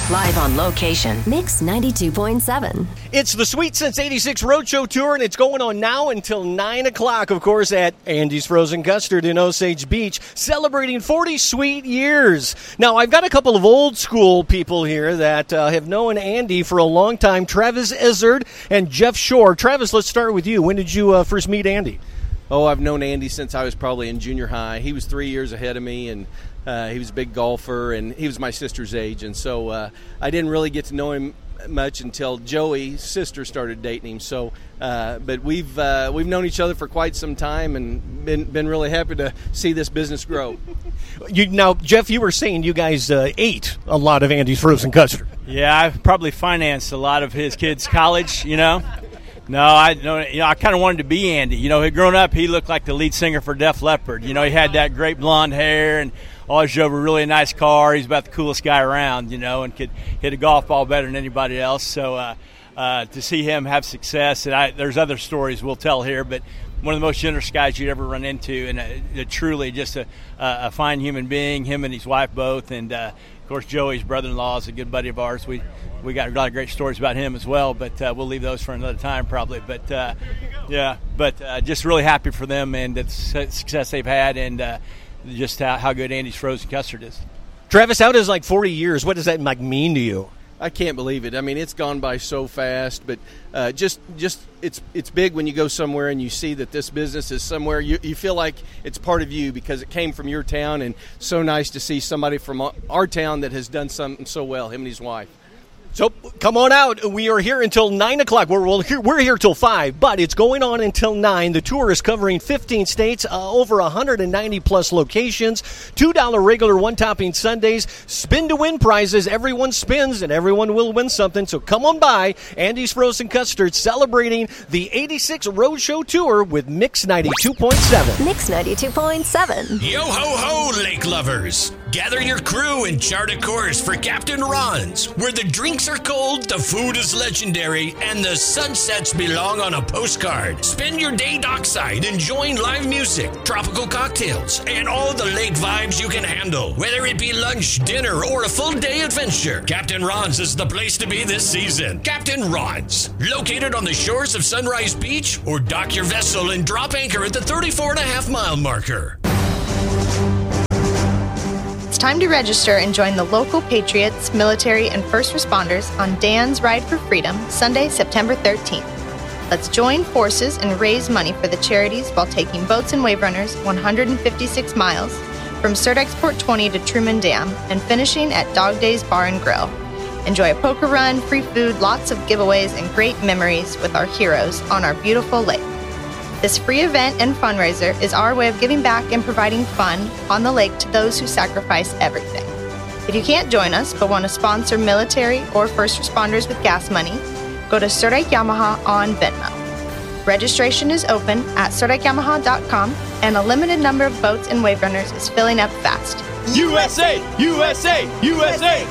Live on location. Mix 92.7. It's the Sweet Since 86 Roadshow Tour, and it's going on now until 9 o'clock, of course, at Andy's Frozen Custard in Osage Beach, celebrating 40 sweet years. Now, I've got a couple of old school people here that have known Andy for a long time, Travis Izzard and Jeff Shore. Travis, let's start with you. When did you first meet Andy? Oh, I've known Andy since I was probably in junior high. He was 3 years ahead of me, and he was a big golfer, and he was my sister's age. And so I didn't really get to know him much until Joey's sister started dating him. So, but we've known each other for quite some time, and been really happy to see this business grow. Now, Jeff, you were saying you guys ate a lot of Andy's Frozen Custard. Yeah, I've probably financed a lot of his kids' college, No, I kind of wanted to be Andy. Growing up, he looked like the lead singer for Def Leppard. He had that great blonde hair and always drove a really nice car. He's about the coolest guy around, and could hit a golf ball better than anybody else. So to see him have success, and there's other stories we'll tell here, but one of the most generous guys you'd ever run into, and truly just a fine human being, him and his wife both. And, of course, Joey's brother-in-law is a good buddy of ours. We got a lot of great stories about him as well, but we'll leave those for another time probably. But, just really happy for them and the success they've had, and just how good Andy's Frozen Custard is. Travis, how does 40 years, what does that mean to you? I can't believe it. I mean, it's gone by so fast, but just it's big when you go somewhere and you see that this business is somewhere. You feel like it's part of you because it came from your town, and so nice to see somebody from our town that has done something so well, him and his wife. So come on out. We are here until 9 o'clock. We're here till 5, but it's going on until 9. The tour is covering 15 states, over 190-plus locations, $2 regular one-topping Sundays, spin-to-win prizes. Everyone spins, and everyone will win something. So come on by. Andy's Frozen Custard celebrating the 86 Roadshow Tour with Mix 92.7. Mix 92.7. Yo-ho-ho, lake lovers. Gather your crew and chart a course for Captain Ron's, where the drinks are cold, the food is legendary, and the sunsets belong on a postcard. Spend your day dockside enjoying live music, tropical cocktails, and all the lake vibes you can handle. Whether it be lunch, dinner, or a full day adventure, Captain Ron's is the place to be this season. Captain Ron's, located on the shores of Sunrise Beach, or dock your vessel and drop anchor at the 34.5-mile marker. It's time to register and join the local patriots, military, and first responders on Dan's Ride for Freedom, Sunday, September 13th. Let's join forces and raise money for the charities while taking boats and wave runners 156 miles from Surdexport 20 to Truman Dam and finishing at Dog Days Bar and Grill. Enjoy a poker run, free food, lots of giveaways, and great memories with our heroes on our beautiful lake. This free event and fundraiser is our way of giving back and providing fun on the lake to those who sacrifice everything. If you can't join us but want to sponsor military or first responders with gas money, go to Surdike Yamaha on Venmo. Registration is open at SurdikeYamaha.com, and a limited number of boats and wave runners is filling up fast. USA! USA! USA!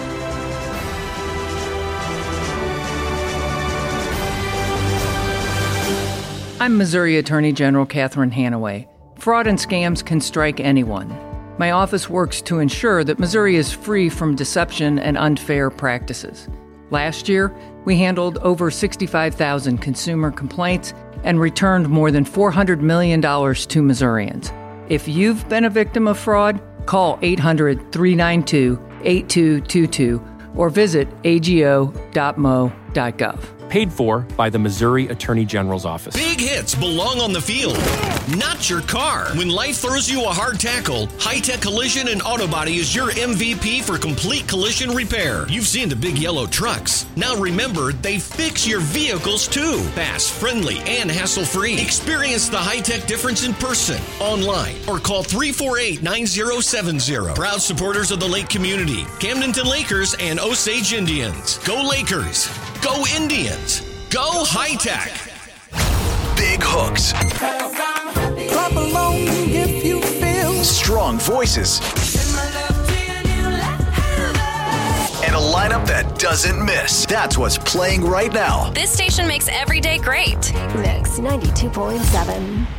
I'm Missouri Attorney General Catherine Hanaway. Fraud and scams can strike anyone. My office works to ensure that Missouri is free from deception and unfair practices. Last year, we handled over 65,000 consumer complaints and returned more than $400 million to Missourians. If you've been a victim of fraud, call 800-392-8222 or visit ago.mo.gov. Paid for by the Missouri Attorney General's office. Big hits belong on the field, not your car. When life throws you a hard tackle, High Tech Collision and Auto Body is your MVP for complete collision repair. You've seen the big yellow trucks. Now remember, they fix your vehicles too. Fast, friendly, and hassle-free. Experience the high-tech difference in person, online, or call 348-9070. Proud supporters of the Lake community, Camdenton Lakers and Osage Indians. Go Lakers! Go Indians! Go High Tech! Big hooks. Clap along if you feel. Strong voices. And a lineup that doesn't miss. That's what's playing right now. This station makes every day great. Mix 92.7.